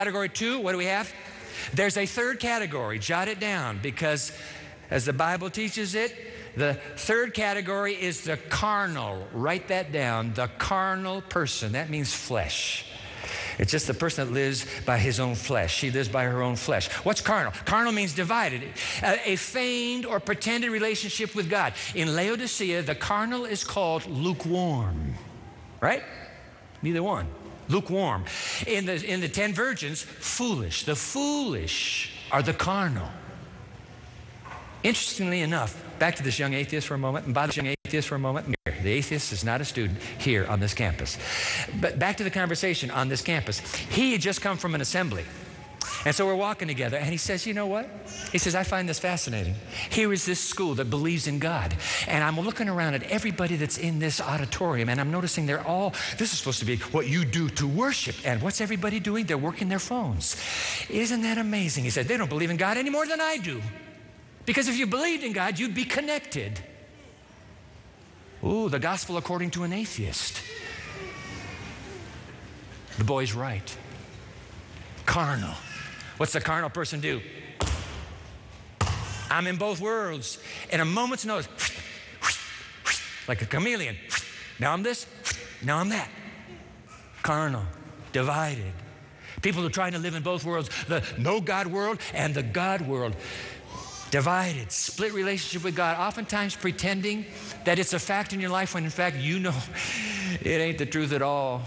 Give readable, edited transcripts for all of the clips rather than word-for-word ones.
Category 2, what do we have? There's a third category. Jot it down, because as the Bible teaches it, the third category is the carnal. Write that down. The carnal person. That means flesh. It's just the person that lives by his own flesh. She lives by her own flesh. What's carnal? Carnal means divided. A feigned or pretended relationship with God. In Laodicea, the carnal is called lukewarm. Right? Neither one. Lukewarm. In the 10 virgins, foolish. The foolish are the carnal. Interestingly enough, back to this young atheist for a moment, and by this young atheist for a moment, the atheist is not a student here on this campus. But back to the conversation on this campus. He had just come from an assembly. And so we're walking together, and he says, you know what? He says, I find this fascinating. Here is this school that believes in God. And I'm looking around at everybody that's in this auditorium, and I'm noticing they're all, this is supposed to be what you do to worship. And what's everybody doing? They're working their phones. Isn't that amazing? He said, they don't believe in God any more than I do. Because if you believed in God, you'd be connected. Ooh, the gospel according to an atheist. The boy's right. Carnal. What's the carnal person do? I'm in both worlds. In a moment's notice, like a chameleon. Now I'm this, now I'm that. Carnal, divided. People who are trying to live in both worlds, the no God world and the God world. Divided, split relationship with God, oftentimes pretending that it's a fact in your life when in fact you know it ain't the truth at all.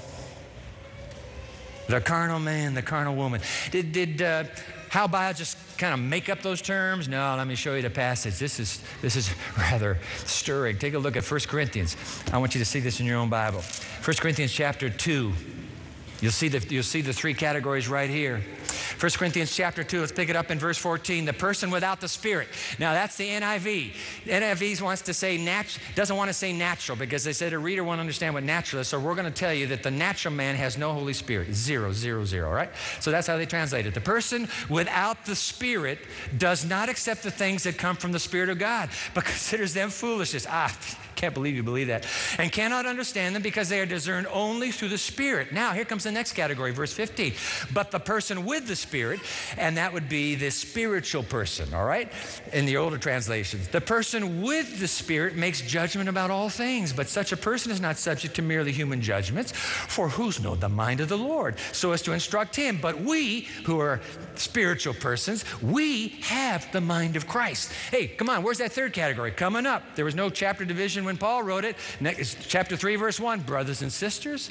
The carnal man, the carnal woman. Did Hal Bile just kind of make up those terms? No, let me show you the passage. This is rather stirring. Take a look at 1 Corinthians. I want you to see this in your own Bible. 1 Corinthians chapter 2. You'll see the three categories right here. 1 Corinthians chapter 2, let's pick it up in verse 14. The person without the Spirit. Now that's the NIV. NIV wants to say doesn't want to say natural, because they said a reader won't understand what natural is. So we're going to tell you that the natural man has no Holy Spirit. 0, 0, 0, right? So that's how they translate it. The person without the Spirit does not accept the things that come from the Spirit of God, but considers them foolishness. Can't believe you believe that. And cannot understand them because they are discerned only through the Spirit. Now, here comes the next category, verse 15. But the person with the Spirit, and that would be the spiritual person, all right? In the older translations. The person with the Spirit makes judgment about all things, but such a person is not subject to merely human judgments, for who's known the mind of the Lord, so as to instruct him. But we, who are spiritual persons, we have the mind of Christ. Hey, come on, where's that third category? Coming up. There was no chapter division when Paul wrote it. Next, chapter 3, verse 1, brothers and sisters,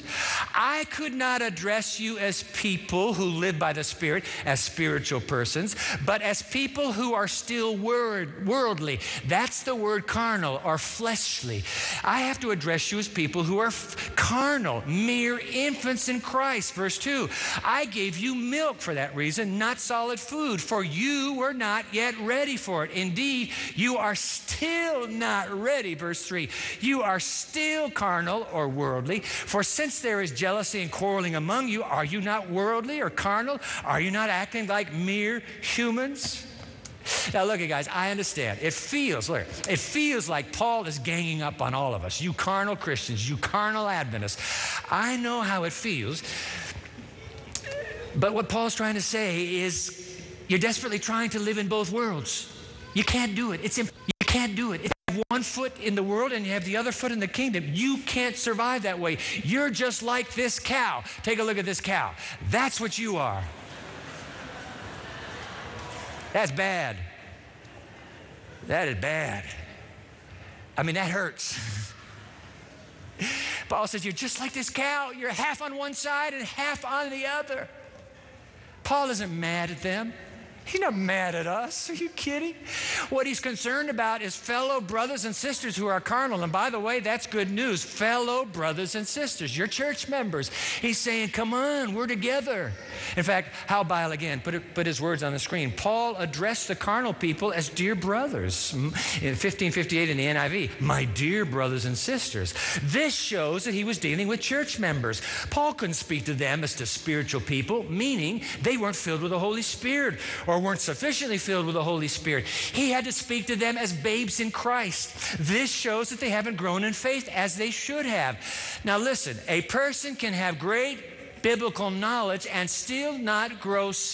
I could not address you as people who live by the Spirit, as spiritual persons, but as people who are still worldly. That's the word carnal or fleshly. I have to address you as people who are carnal, mere infants in Christ. Verse 2, I gave you milk for that reason, not solid food, for you were not yet ready for it. Indeed, you are still not ready. Verse 3, you are still carnal or worldly, for since there is jealousy and quarreling among you, are you not worldly or carnal? Are you not acting like mere humans? Now look, guys, I understand. It feels like Paul is ganging up on all of us. You carnal Christians, you carnal Adventists. I know how it feels. But what Paul's trying to say is you're desperately trying to live in both worlds. You can't do it. You can't do it. If you have one foot in the world and you have the other foot in the kingdom, you can't survive that way. You're just like this cow. Take a look at this cow. That's what you are. That's bad. That is bad. I mean, that hurts. Paul says, you're just like this cow. You're half on one side and half on the other. Paul isn't mad at them. He's not mad at us. Are you kidding? What he's concerned about is fellow brothers and sisters who are carnal. And by the way, that's good news. Fellow brothers and sisters, your church members. He's saying, come on, we're together. In fact, Hal Bile again put his words on the screen. Paul addressed the carnal people as dear brothers. In 1558 in the NIV, my dear brothers and sisters. This shows that he was dealing with church members. Paul couldn't speak to them as to spiritual people, meaning they weren't filled with the Holy Spirit or weren't sufficiently filled with the Holy Spirit. He had to speak to them as babes in Christ. This shows that they haven't grown in faith as they should have. Now listen, a person can have great biblical knowledge and still not grow